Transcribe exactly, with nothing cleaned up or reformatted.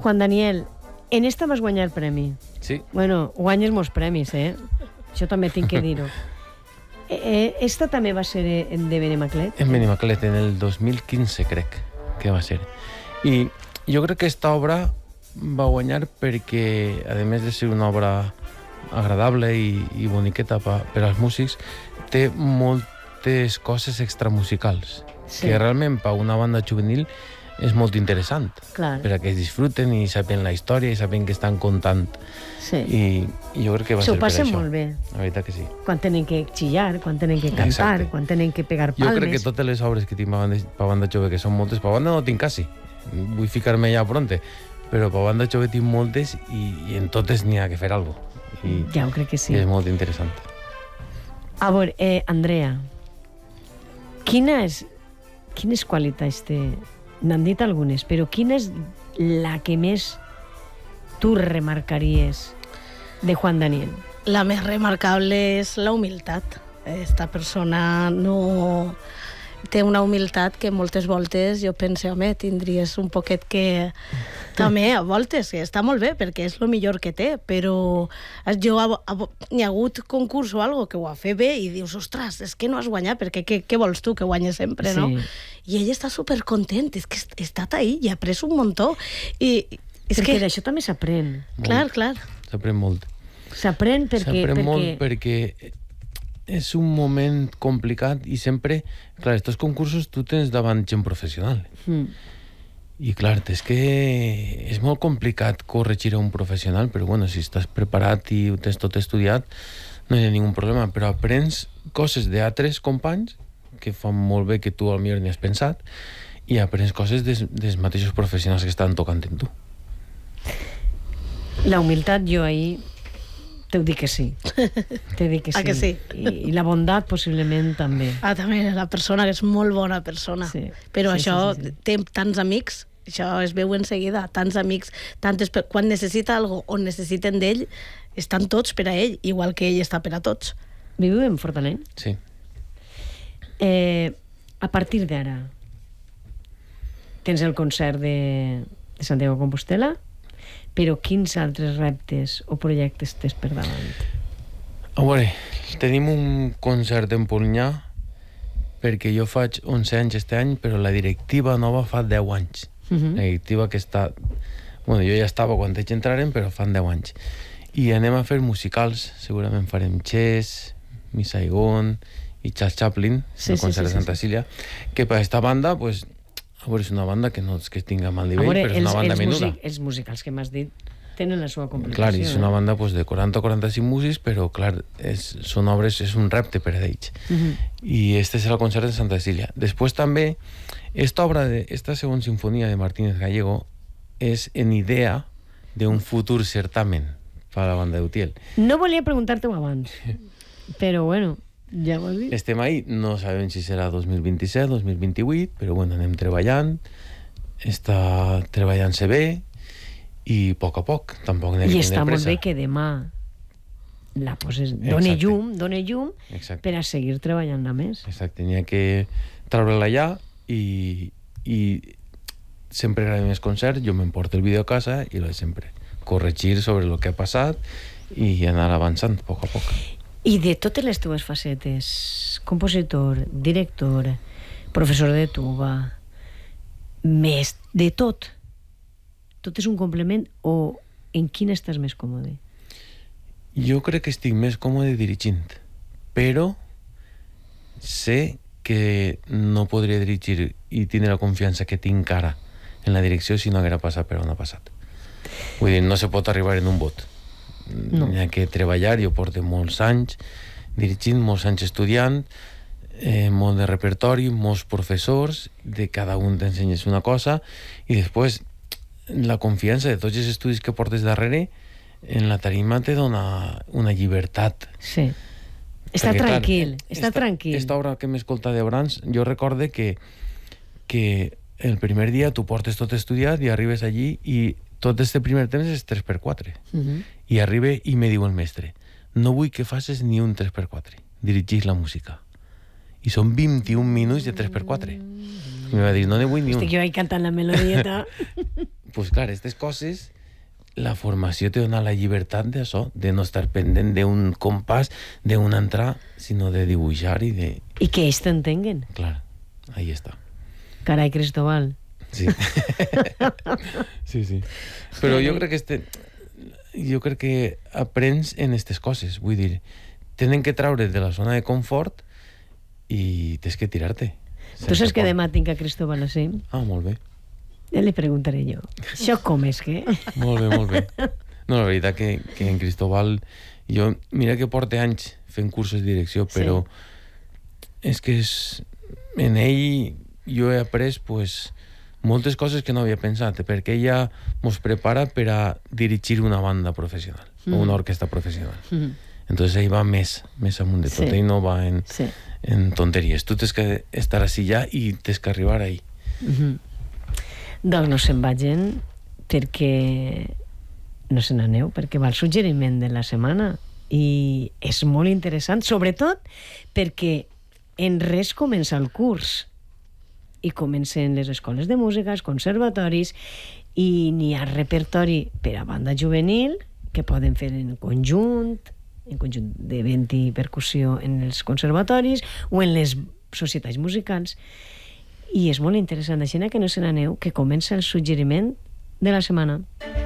Juan Daniel, en esta vas guanyar el premi. Sí. Bueno, guanyes molts premis, eh? Això també tinc que dir-ho. Eh, esta també va ser en de Benimaclet? En Benimaclet, en el dos mil quinze, crec que va ser. I jo crec que esta obra va guanyar perquè, a més de ser una obra agradable i, i boniqueta pa, per als músics, té moltes coses extramusicals, sí. que realment per una banda juvenil és molt interessant, Clar. per a que es disfruten i saben la història i saben que estan contant. Sí. I, i jo crec que va S'ho ser per això. passen molt bé. La veritat que sí. Quan tenen que xillar, quan tenen que cantar, Exacte. quan tenen que pegar palmes. Jo crec que totes les obres que tinc per banda, per banda jove, que són moltes, per banda no tinc quasi, vull ficar-me ja pronte, però per banda jove tinc moltes i, i en totes n'hi ha que fer alguna cosa. I, ja ho crec que sí. I és molt interessant. A veure, eh, Andrea, quina és, quines qualitats té? N'han dit algunes, però quina és la que més tu remarcaries de Juan Daniel? La més remarcable és la humilitat. Esta persona no té una humilitat que moltes voltes jo penso, home, tindries un poquet que... També, a voltes, que està molt bé, perquè és el millor que té, però jo, n'hi ha hagut concurs o algo que ho ha fet bé i dius, ostres, és que no has guanyat, perquè què, què vols tu, que guanyes sempre, no? Sí. I ell està supercontent, és que ha estat ahí i ha après un muntó. I, és perquè que... d'això també s'aprèn. Clar, clar. S'aprèn molt. S'aprèn perquè... S'aprèn perquè... molt perquè és un moment complicat i sempre... Clar, estos concursos tu tens davant gent professional. Mm. I clar, és que és molt complicat corregir a un professional, però bueno, si estàs preparat i ho tens tot estudiat, no hi ha ningun problema, però aprens coses d'altres companys que fan molt bé que tu al millor ni has pensat i aprens coses des, dels mateixos professionals que estan tocant en tu. La humilitat, jo ahir te ho dic que sí. Te dic que sí. Ah, que sí? I, I la bondat, possiblement, també. Ah, també, la persona, que és molt bona persona. Sí. Però sí, això, sí, sí, sí. té tants amics, això es veu en seguida, tants amics, tantes... quan necessita algo o necessiten d'ell, estan tots per a ell, igual que ell està per a tots. Viu en Fortaleny? Sí. Eh, a partir d'ara, tens el concert de, de Santiago de Compostela, però quins altres reptes o projectes tens per davant? A veure, tenim un concert en Polinyà perquè jo faig onze anys este any, però la directiva nova fa deu anys. Uh-huh. La directiva que està... Bueno, jo ja estava quan ells entraren, però fan deu anys. I anem a fer musicals, segurament farem Chess, Miss Saigon i Charles Chaplin, sí, el concert sí, sí, de Santa Cília, sí. que per aquesta banda, pues, a veure, és una banda que no és que tinga mal nivell, veure, però és una banda els menuda. Music, els musicals que m'has dit tenen la seva complicació. Clar, és una banda pues, de quaranta o quaranta-cinc músics, però clar, és, són obres, és un repte per a ells. Uh-huh. I este és el concert de Santa Cília. Després també, esta obra, de, esta segona sinfonia de Martínez Gallego és en idea d'un futur certamen per a la banda d'Utiel. No volia preguntar-te-ho abans, però bueno, ja ho has dit. Estem ahí, no sabem si serà dos mil vint-i-set, dos mil vint-i-vuit, però bueno, anem treballant, està treballant-se bé, i a poc a poc, tampoc anem I està molt bé que demà la poses, done llum, done llum Exacte. Per a seguir treballant-la més. Exacte, n'hi ha que treure-la allà i, i sempre gravem els concerts, jo m'emporto el vídeo a casa i lo de sempre, corregir sobre el que ha passat i anar avançant a poc a poc. I de totes les teves facetes, compositor, director, professor de tuba, més de tot, tot és un complement o en quin estàs més còmode? Jo crec que estic més còmode dirigint, però sé que no podria dirigir i tindre la confiança que tinc ara en la direcció si no haguera passat per on ha passat. Vull dir, no se pot arribar en un bot. No. Hi ha que treballar, jo porto molts anys dirigint, molts anys estudiant, eh, molt de repertori, molts professors, de cada un t'ensenyes una cosa i després la confiança de tots els estudis que portes darrere en la tarima te dona una llibertat. Sí. Està Perquè, tranquil, clar, està esta, tranquil. Esta obra que m'escolta de Brahms, jo recorde que, que el primer dia tu portes tot estudiat i arribes allí i tot este primer temps és tres per quatre. Uh-huh. I arribe i me diu el mestre, no vull que facis ni un tres per quatre, dirigis la música. I són vint-i-un minuts de tres per quatre. I me va dir, no ne vull ni un. Estic jo ahí cantant la melodieta. pues clar, aquestes coses, la formació te dona la llibertat d'això, de no estar pendent d'un compàs, d'un entrar, sinó de dibuixar i de... I que ells t'entenguen. Clar, ahí està. Carai, Cristóbal. Sí. sí, sí. Però jo crec que este... jo crec que aprens en aquestes coses, vull dir, tenen que traure de la zona de confort i tens que tirar-te. Tu saps que demà tinc a Cristóbal així? Ah, molt bé. Ja li preguntaré jo. Això com és que? Molt bé, molt bé. No, la veritat que, que en Cristóbal, jo, mira que porta anys fent cursos de direcció, però sí. És que és, en ell jo he après pues, moltes coses que no havia pensat, perquè ella mos prepara per a dirigir una banda professional, mm. o una orquestra professional. Mm. Entonces ell va més, més amunt de tot, sí. Ell no va en, sí. en tonteries. Tu tens que estar així ja i tens que arribar ahí. Mm-hmm. Doncs no se'n vagin perquè no se n'aneu, perquè va el suggeriment de la setmana i és molt interessant, sobretot perquè en res comença el curs i comencen les escoles de música, els conservatoris, i n'hi ha repertori per a banda juvenil que poden fer en conjunt, en conjunt de vent i percussió en els conservatoris o en les societats musicals. I és molt interessant, així que no se n'aneu, que comença el suggeriment de la setmana.